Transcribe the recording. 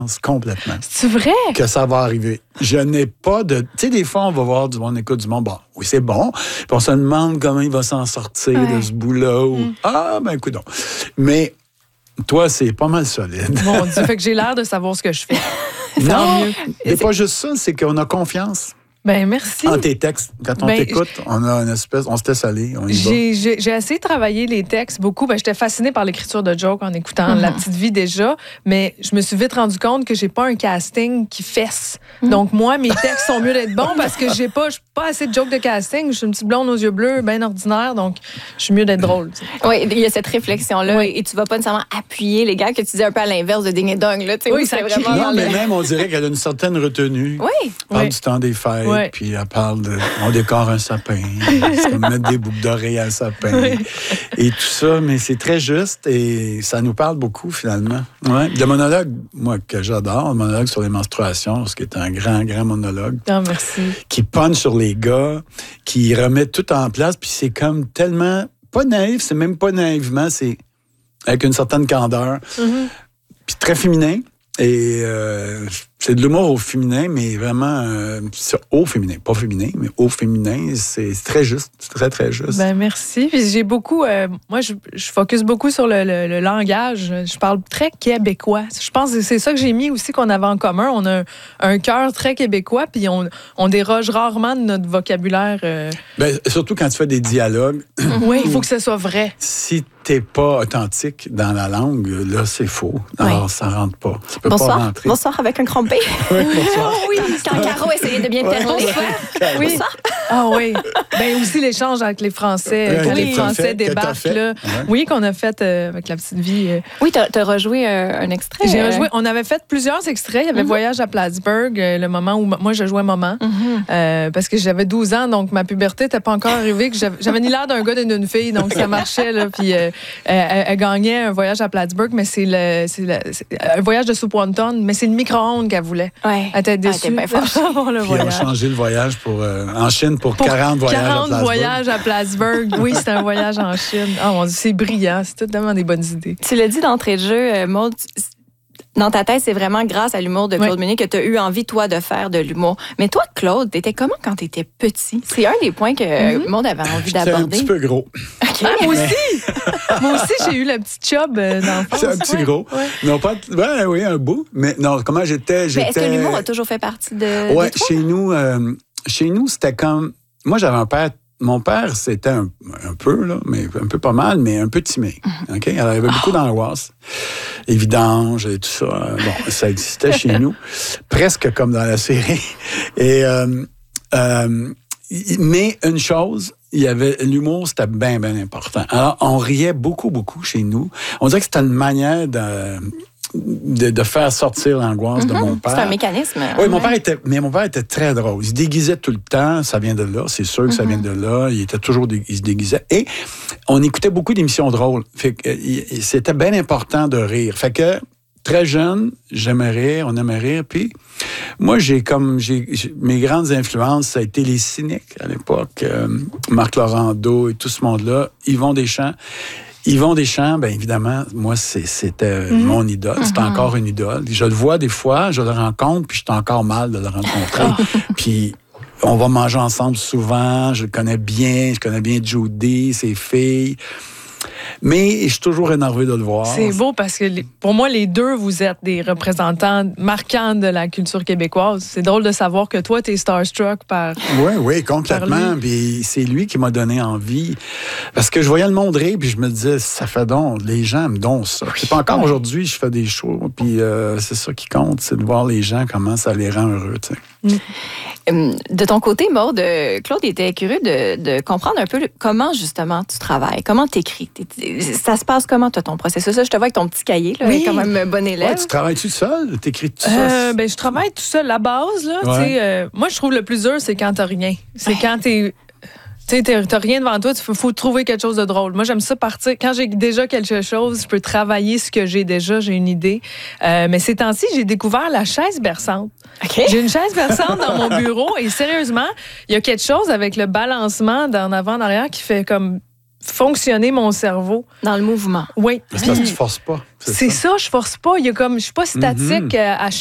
complètement. C'est vrai? Que ça va arriver. Je n'ai pas de... Tu sais, des fois, on va voir on écoute du monde, bon, oui, c'est bon. Puis on se demande comment il va s'en sortir de ce bout-là. Écoute donc. Mais toi, c'est pas mal solide. Mon Dieu, fait que j'ai l'air de savoir ce que je fais. Non, c'est pas juste ça, c'est qu'on a confiance. Ben merci. En tes textes, quand on t'écoute, on a une espèce, on se laisse aller, on y va. J'ai essayé de travailler les textes beaucoup. Ben, j'étais fascinée par l'écriture de jokes en écoutant La Petite Vie déjà, mais je me suis vite rendu compte que j'ai pas un casting qui fesse. Donc moi, mes textes sont mieux d'être bons parce que j'ai pas assez de jokes de casting. Je suis une petite blonde aux yeux bleus, bien ordinaire, donc je suis mieux d'être drôle. Oui, il y a cette réflexion-là et tu vas pas nécessairement appuyer les gars que tu dis un peu à l'inverse de Ding et Dong. Là, oui, c'est vraiment. Non, mais même on dirait qu'elle a une certaine retenue. Oui. Elle parle du temps des fêtes. Ouais. Puis elle parle de... On décore un sapin. C'est comme mettre des boucles d'oreilles à un sapin. Et tout ça, mais c'est très juste et ça nous parle beaucoup, finalement. Ouais. Le monologue, moi, que j'adore, le monologue sur les menstruations, ce qui est un grand, grand monologue. Ah, merci. Qui punch sur les gars, qui remet tout en place, puis c'est comme tellement... Pas naïf, c'est même pas naïvement, c'est avec une certaine candeur. Puis très féminin. Et c'est de l'humour au féminin, mais vraiment au féminin. Pas féminin, mais au féminin. C'est très juste. C'est très, très juste. Ben merci. Puis j'ai beaucoup... moi, je focus beaucoup sur le langage. Je parle très québécois. Je pense que c'est ça que j'ai mis aussi qu'on avait en commun. On a un cœur très québécois, puis on déroge rarement de notre vocabulaire. Ben, surtout quand tu fais des dialogues. Oui, il faut que ce soit vrai. Si t'es pas authentique dans la langue, là, c'est faux. Alors, ça rentre pas. Ça peut pas rentrer. Bonsoir avec un crampé. Oui, bonsoir. Oui, quand Caro essayait de bien perler. Oui. Bonsoir. Ah oui. Ben aussi l'échange avec les Français. Quand les Français débarquent, là. Oui, qu'on a fait avec La Petite Vie. Oui, t'as rejoué un extrait. J'ai rejoué. On avait fait plusieurs extraits. Il y avait Voyage à Plattsburgh, le moment où moi, je jouais maman. Parce que j'avais 12 ans, donc ma puberté n'était pas encore arrivée. Que j'avais ni l'air d'un gars ni d'une fille, donc ça marchait. Là, puis elle gagnait un voyage à Plattsburgh, mais c'est un voyage de soupe wonton, mais c'est le micro-ondes qu'elle voulait. Ouais. Elle était déçue. Elle était bien fâchée. Pour le Puis voyage. ils ont changé le voyage en Chine pour 40 voyages à Plattsburgh. 40 voyages à Plattsburgh. Oui, c'était un voyage en Chine. Oh mon Dieu, c'est brillant. C'est tout vraiment des bonnes idées. Tu l'as dit d'entrée de jeu, Maud, dans ta tête, c'est vraiment grâce à l'humour de Claude Meunier que tu as eu envie, toi, de faire de l'humour. Mais toi, Claude, t'étais comment quand t'étais petit? C'est un des points que Maud avait envie d'aborder. C'est un petit peu gros. Okay. Ah, moi aussi! Moi aussi, j'ai eu le petit chub d'enfance. C'est un petit gros. Ouais. Non, pas... Ben, oui, un bout. Mais non, comment j'étais... Mais est-ce que l'humour a toujours fait partie de... Oui, chez nous, c'était comme... Moi, j'avais un père... Mon père, c'était un peu, là, mais un peu pas mal, mais un peu timé. OK? Alors, il y avait beaucoup d'angoisse, et vidange et tout ça. Bon, ça existait chez nous, presque comme dans la série. Et, mais une chose, il y avait l'humour, c'était bien, bien important. Alors, on riait beaucoup, beaucoup chez nous. On dirait que c'était une manière de faire sortir l'angoisse de mon père. C'est un mécanisme. Oui, mon père était très drôle. Il se déguisait tout le temps. Ça vient de là. C'est sûr que ça vient de là. Il se déguisait. Et on écoutait beaucoup d'émissions drôles. Fait que, c'était bien important de rire. Fait que, très jeune, j'aimais rire, on aimait rire. Puis, moi, mes grandes influences, ça a été les cyniques à l'époque. Marc Laurando et tout ce monde-là. Yvon Deschamps, bien évidemment, moi, c'était mon idole. C'était encore une idole. Je le vois des fois, je le rencontre, puis je suis encore mal de le rencontrer. Puis on va manger ensemble souvent, je connais bien Judy, ses filles. Mais je suis toujours énervé de le voir. C'est beau parce que pour moi, les deux, vous êtes des représentants marquants de la culture québécoise. C'est drôle de savoir que toi, t'es starstruck par... Oui, complètement. Puis c'est lui qui m'a donné envie. Parce que je voyais le monde rire, puis je me disais, ça fait donc, les gens me donnent ça. C'est pas encore aujourd'hui, je fais des shows, puis c'est ça qui compte, c'est de voir les gens, comment ça les rend heureux, tu sais. De ton côté, Maud, Claude était curieux de comprendre un peu comment, justement, tu travailles, comment tu écris. Ça se passe comment, toi, ton processus? Je te vois avec ton petit cahier, là, quand même un bon élève. Ouais, tu travailles-tu seul? T'écris tout ça? Je travaille tout seul. La base, là, moi, je trouve le plus dur, c'est quand t'as rien. C'est quand t'as rien devant toi, il faut trouver quelque chose de drôle. Moi, j'aime ça partir. Quand j'ai déjà quelque chose, je peux travailler ce que j'ai déjà, j'ai une idée. Mais ces temps-ci, j'ai découvert la chaise berçante. Okay. J'ai une chaise berçante dans mon bureau et sérieusement, il y a quelque chose avec le balancement d'en avant, en arrière qui fait comme... fonctionner mon cerveau. Dans le mouvement. Oui. C'est parce que tu forces pas. C'est ça, je force pas. Il y a comme, je suis pas statique à